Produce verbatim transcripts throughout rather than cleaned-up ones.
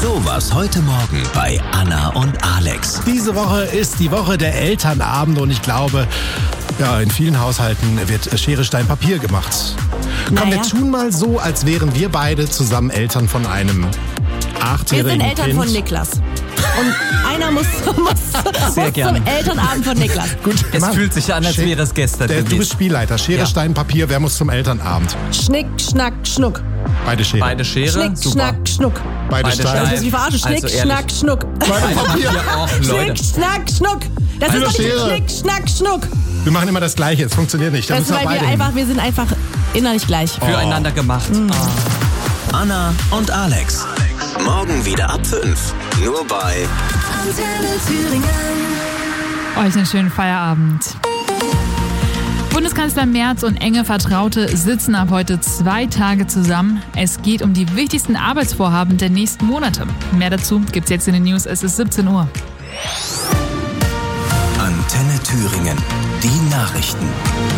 Sowas heute Morgen bei Anna und Alex. Diese Woche ist die Woche der Elternabende und ich glaube, ja, in vielen Haushalten wird Schere, Stein, Papier gemacht. Komm, Naja. wir tun mal so, als wären wir beide zusammen Eltern von einem Wir achtjährigen sind Eltern Kind. von Niklas. Und einer muss, muss, Sehr muss gerne. zum Elternabend von Niklas. Gut, Es Mann. fühlt sich an, als Sche- wäre es gestern Der, du gewesen. bist Spielleiter. Schere, Ja. Stein, Papier. Wer muss zum Elternabend? Schnick, Schnack, Schnuck. Beide Schere. Beide Schere, Schnick, super. Schnack, Schnuck. Beide Beide Stein. Das ist wie verarschen. Schnick, Also ehrlich. Schnack, Schnuck. Beide Papier. Ja, auch, Leute. Schnick, Schnack, Schnuck. Das Beide ist doch nicht Schere. Schnick, Schnack, Schnuck. Wir machen immer das Gleiche. Es funktioniert nicht. Da Das ist, müssen wir weil wir beide hin. einfach, wir sind einfach innerlich gleich. Füreinander gemacht. Anna und Alex. Morgen wieder ab fünf. Nur bei Euch einen schönen Feierabend. Bundeskanzler Merz und enge Vertraute sitzen ab heute zwei Tage zusammen. Es geht um die wichtigsten Arbeitsvorhaben der nächsten Monate. Mehr dazu gibt's jetzt in den News. Es ist siebzehn Uhr. Antenne Thüringen. Die Nachrichten.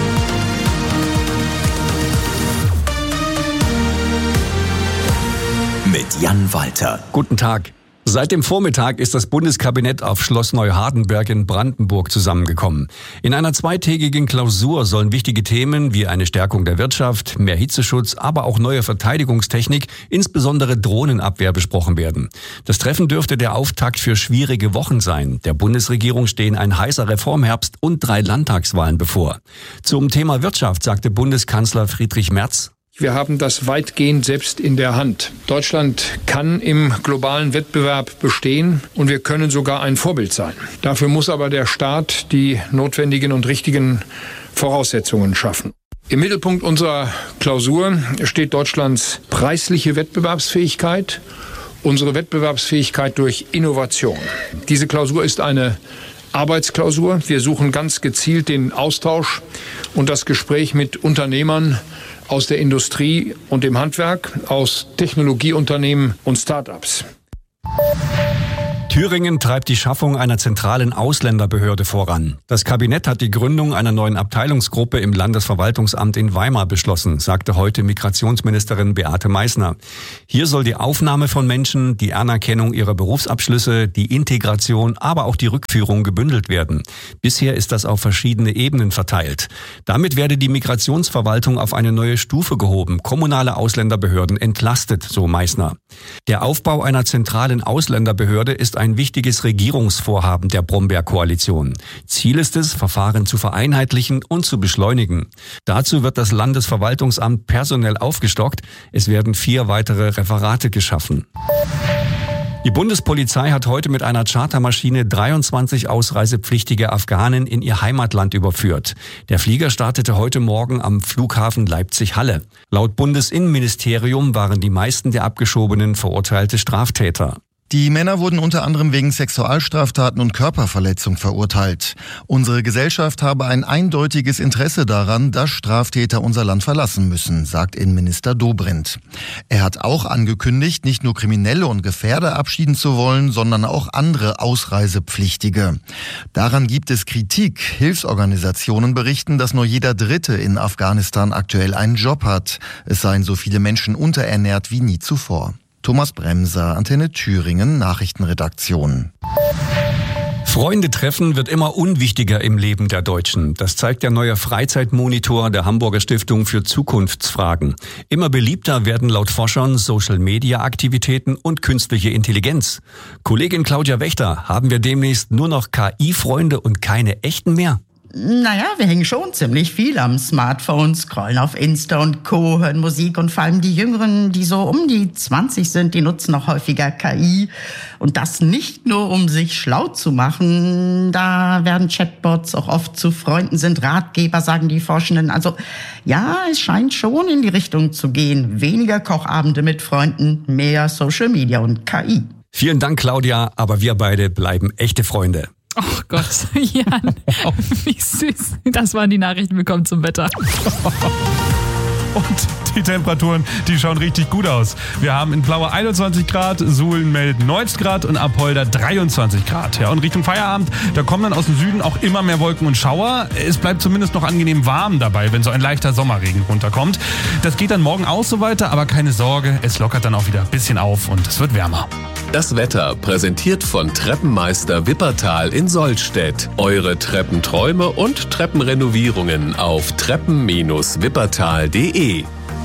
Mit Jan Walter. Guten Tag. Seit dem Vormittag ist das Bundeskabinett auf Schloss Neuhardenberg in Brandenburg zusammengekommen. In einer zweitägigen Klausur sollen wichtige Themen wie eine Stärkung der Wirtschaft, mehr Hitzeschutz, aber auch neue Verteidigungstechnik, insbesondere Drohnenabwehr, besprochen werden. Das Treffen dürfte der Auftakt für schwierige Wochen sein. Der Bundesregierung stehen ein heißer Reformherbst und drei Landtagswahlen bevor. Zum Thema Wirtschaft sagte Bundeskanzler Friedrich Merz: Wir haben das weitgehend selbst in der Hand. Deutschland kann im globalen Wettbewerb bestehen und wir können sogar ein Vorbild sein. Dafür muss aber der Staat die notwendigen und richtigen Voraussetzungen schaffen. Im Mittelpunkt unserer Klausur steht Deutschlands preisliche Wettbewerbsfähigkeit, unsere Wettbewerbsfähigkeit durch Innovation. Diese Klausur ist eine Arbeitsklausur. Wir suchen ganz gezielt den Austausch und das Gespräch mit Unternehmern aus der Industrie und dem Handwerk, aus Technologieunternehmen und Start-ups. Thüringen treibt die Schaffung einer zentralen Ausländerbehörde voran. Das Kabinett hat die Gründung einer neuen Abteilungsgruppe im Landesverwaltungsamt in Weimar beschlossen, sagte heute Migrationsministerin Beate Meißner. Hier soll die Aufnahme von Menschen, die Anerkennung ihrer Berufsabschlüsse, die Integration, aber auch die Rückführung gebündelt werden. Bisher ist das auf verschiedene Ebenen verteilt. Damit werde die Migrationsverwaltung auf eine neue Stufe gehoben, kommunale Ausländerbehörden entlastet, so Meißner. Der Aufbau einer zentralen Ausländerbehörde ist ein wichtiges Regierungsvorhaben der Brombeer-Koalition. Ziel ist es, Verfahren zu vereinheitlichen und zu beschleunigen. Dazu wird das Landesverwaltungsamt personell aufgestockt. Es werden vier weitere Referate geschaffen. Die Bundespolizei hat heute mit einer Chartermaschine dreiundzwanzig ausreisepflichtige Afghanen in ihr Heimatland überführt. Der Flieger startete heute Morgen am Flughafen Leipzig-Halle. Laut Bundesinnenministerium waren die meisten der Abgeschobenen verurteilte Straftäter. Die Männer wurden unter anderem wegen Sexualstraftaten und Körperverletzung verurteilt. Unsere Gesellschaft habe ein eindeutiges Interesse daran, dass Straftäter unser Land verlassen müssen, sagt Innenminister Dobrindt. Er hat auch angekündigt, nicht nur Kriminelle und Gefährder abschieden zu wollen, sondern auch andere Ausreisepflichtige. Daran gibt es Kritik. Hilfsorganisationen berichten, dass nur jeder Dritte in Afghanistan aktuell einen Job hat. Es seien so viele Menschen unterernährt wie nie zuvor. Thomas Bremser, Antenne Thüringen, Nachrichtenredaktion. Freunde treffen wird immer unwichtiger im Leben der Deutschen. Das zeigt der neue Freizeitmonitor der Hamburger Stiftung für Zukunftsfragen. Immer beliebter werden laut Forschern Social-Media-Aktivitäten und künstliche Intelligenz. Kollegin Claudia Wächter, haben wir demnächst nur noch K I-Freunde und keine echten mehr? Naja, wir hängen schon ziemlich viel am Smartphone, scrollen auf Insta und Co., hören Musik und vor allem die Jüngeren, die so um die zwanzig sind, die nutzen noch häufiger K I. Und das nicht nur, um sich schlau zu machen. Da werden Chatbots auch oft zu Freunden, sind Ratgeber, sagen die Forschenden. Also ja, es scheint schon in die Richtung zu gehen. Weniger Kochabende mit Freunden, mehr Social Media und K I. Vielen Dank, Claudia, aber wir beide bleiben echte Freunde. Oh Gott, Jan, wie süß. Das waren die Nachrichten. Willkommen zum Wetter. Und die Temperaturen, die schauen richtig gut aus. Wir haben in Plaue einundzwanzig Grad, Suhlen meldet neunzehn Grad und Apolda dreiundzwanzig Grad. Ja, und Richtung Feierabend, da kommen dann aus dem Süden auch immer mehr Wolken und Schauer. Es bleibt zumindest noch angenehm warm dabei, wenn so ein leichter Sommerregen runterkommt. Das geht dann morgen auch so weiter, aber keine Sorge, es lockert dann auch wieder ein bisschen auf und es wird wärmer. Das Wetter präsentiert von Treppenmeister Wippertal in Sollstedt. Eure Treppenträume und Treppenrenovierungen auf treppen Bindestrich wippertal punkt de.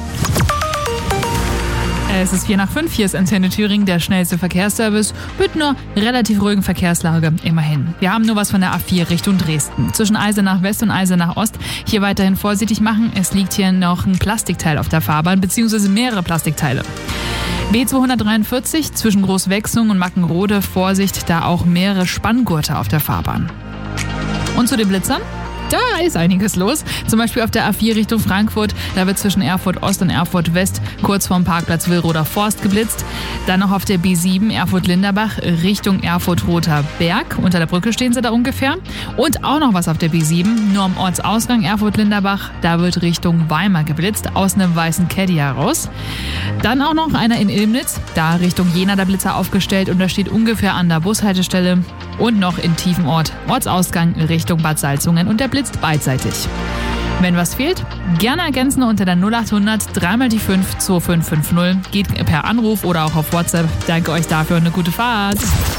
Es ist vier nach fünf, hier ist Antenne Thüringen, der schnellste Verkehrsservice mit einer relativ ruhigen Verkehrslage, immerhin. Wir haben nur was von der A vier Richtung Dresden. Zwischen Eisenach West und Eisenach Ost hier weiterhin vorsichtig machen. Es liegt hier noch ein Plastikteil auf der Fahrbahn, beziehungsweise mehrere Plastikteile. B zweihundertdreiundvierzig zwischen Großwechsung und Mackenrode, Vorsicht, da auch mehrere Spanngurte auf der Fahrbahn. Und zu den Blitzern? Da ist einiges los. Zum Beispiel auf der A vier Richtung Frankfurt. Da wird zwischen Erfurt Ost und Erfurt West kurz vorm Parkplatz Willroder Forst geblitzt. Dann noch auf der B sieben Erfurt-Linderbach Richtung Erfurt-Roter Berg. Unter der Brücke stehen sie da ungefähr. Und auch noch was auf der B sieben. Nur am Ortsausgang Erfurt-Linderbach. Da wird Richtung Weimar geblitzt. Aus einem weißen Caddy heraus. Dann auch noch einer in Ilmnitz. Da Richtung Jena der Blitzer aufgestellt. Und da steht ungefähr an der Bushaltestelle. Und noch in Tiefenort. Ortsausgang Richtung Bad Salzungen. Und der blitzt beidseitig. Wenn was fehlt, gerne ergänzen unter der null achthundert drei mal die fünf zwei fünf fünf null. Geht per Anruf oder auch auf WhatsApp. Danke euch dafür und eine gute Fahrt.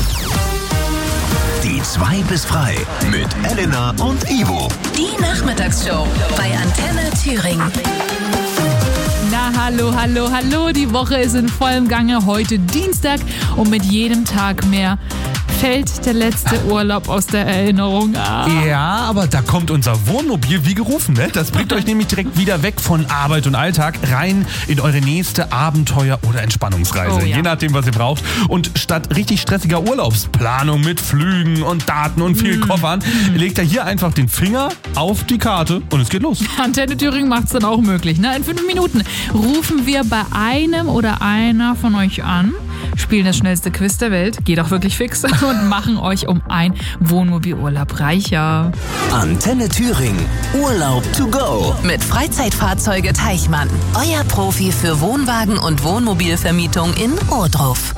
Die zwei bis frei mit Elena und Ivo. Die Nachmittagsshow bei Antenne Thüringen. Na, hallo, hallo, hallo. Die Woche ist in vollem Gange. Heute Dienstag und mit jedem Tag mehr fällt der letzte Urlaub aus der Erinnerung. Ah. Ja, aber da kommt unser Wohnmobil wie gerufen, ne? Das bringt euch nämlich direkt wieder weg von Arbeit und Alltag rein in eure nächste Abenteuer- oder Entspannungsreise. Oh, ja. Je nachdem, was ihr braucht. Und statt richtig stressiger Urlaubsplanung mit Flügen und Daten und vielen mm. Koffern, legt ihr hier einfach den Finger auf die Karte und es geht los. Antenne Thüringen macht es dann auch möglich. Ne? In fünf Minuten rufen wir bei einem oder einer von euch an, spielen das schnellste Quiz der Welt, geht auch wirklich fix, und machen euch um ein Wohnmobilurlaub reicher. Antenne Thüringen. Urlaub to go. Mit Freizeitfahrzeuge Teichmann. Euer Profi für Wohnwagen und Wohnmobilvermietung in Ohrdruf.